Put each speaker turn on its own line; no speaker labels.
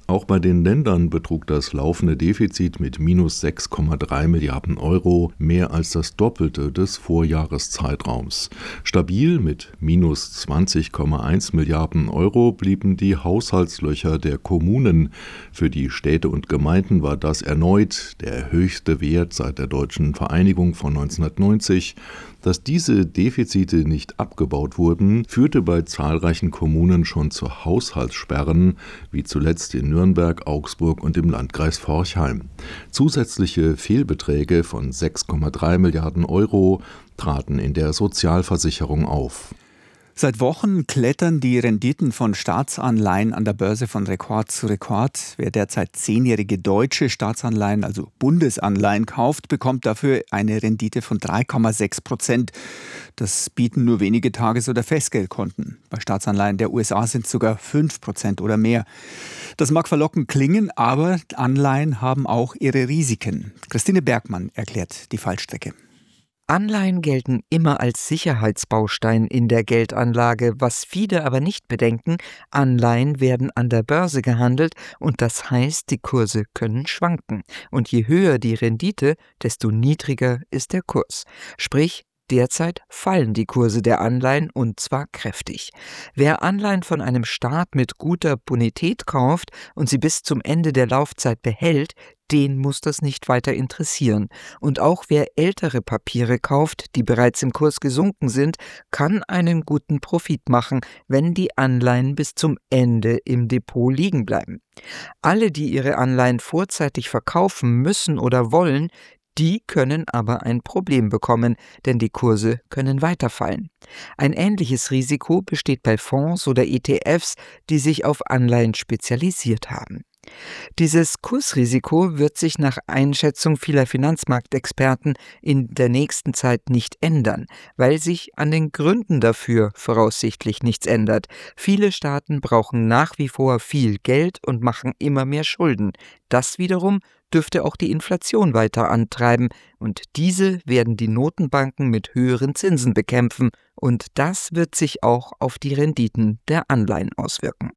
Auch bei den Ländern betrug das laufende Defizit mit minus 6,3 Milliarden Euro mehr als das Doppelte des Vorjahreszeitraums. Stabil mit minus 20,1 Milliarden Euro blieben die Haushaltslöcher der Kommunen. Für die Städte und Gemeinden war das erneut der höchste Wert seit der deutschen Vereinigung von 1990. Dass diese Defizite nicht abgebaut wurden, führte bei zahlreichen Kommunen schon zu Haushaltssperren, wie zuletzt in Nürnberg, Augsburg und im Landkreis Forchheim. Zusätzliche Fehlbeträge von 6,3 Milliarden Euro traten in der Sozialversicherung auf.
Seit Wochen klettern die Renditen von Staatsanleihen an der Börse von Rekord zu Rekord. Wer derzeit 10-jährige deutsche Staatsanleihen, also Bundesanleihen, kauft, bekommt dafür eine Rendite von 3,6%. Das bieten nur wenige Tages- oder Festgeldkonten. Bei Staatsanleihen der USA sind es sogar 5% oder mehr. Das mag verlockend klingen, aber Anleihen haben auch ihre Risiken. Christine Bergmann erklärt die Fallstrecke.
Anleihen gelten immer als Sicherheitsbaustein in der Geldanlage, was viele aber nicht bedenken: Anleihen werden an der Börse gehandelt und das heißt, die Kurse können schwanken. Und je höher die Rendite, desto niedriger ist der Kurs. Sprich, derzeit fallen die Kurse der Anleihen und zwar kräftig. Wer Anleihen von einem Staat mit guter Bonität kauft und sie bis zum Ende der Laufzeit behält, den muss das nicht weiter interessieren. Und auch wer ältere Papiere kauft, die bereits im Kurs gesunken sind, kann einen guten Profit machen, wenn die Anleihen bis zum Ende im Depot liegen bleiben. Alle, die ihre Anleihen vorzeitig verkaufen müssen oder wollen, die können aber ein Problem bekommen, denn die Kurse können weiterfallen. Ein ähnliches Risiko besteht bei Fonds oder ETFs, die sich auf Anleihen spezialisiert haben. Dieses Kursrisiko wird sich nach Einschätzung vieler Finanzmarktexperten in der nächsten Zeit nicht ändern, weil sich an den Gründen dafür voraussichtlich nichts ändert. Viele Staaten brauchen nach wie vor viel Geld und machen immer mehr Schulden. Das wiederum dürfte auch die Inflation weiter antreiben und diese werden die Notenbanken mit höheren Zinsen bekämpfen und das wird sich auch auf die Renditen der Anleihen auswirken.